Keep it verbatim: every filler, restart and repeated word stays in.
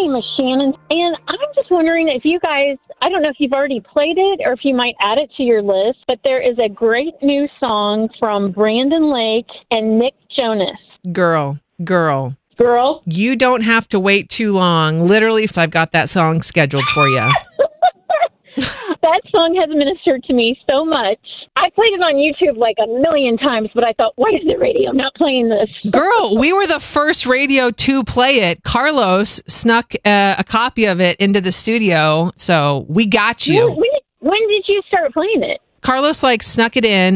name is Shannon, and I'm just wondering if you guys, I don't know if you've already played it or if you might add it to your list, but there is a great new song from Brandon Lake and Nick Jonas. Girl, girl. Girl. You don't have to wait too long. Literally, I've got that song scheduled for you. That song has ministered to me so much. I played it on YouTube like a million times, but I thought, why is the radio not playing this? Girl, we were the first radio to play it. Carlos snuck uh, a copy of it into the studio, so we got you. When, when did you start playing it? Carlos like snuck it in